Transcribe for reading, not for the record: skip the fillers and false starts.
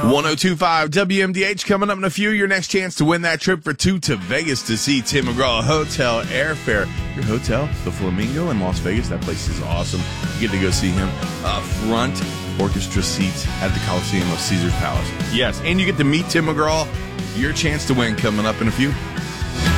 1025 WMDH coming up in a few. Your next chance to win that trip for two to Vegas to see Tim McGraw. Hotel airfare. Your hotel, the Flamingo in Las Vegas. That place is awesome. You get to go see him. Front orchestra seats at the Coliseum of Caesar's Palace. Yes, and you get to meet Tim McGraw. Your chance to win coming up in a few.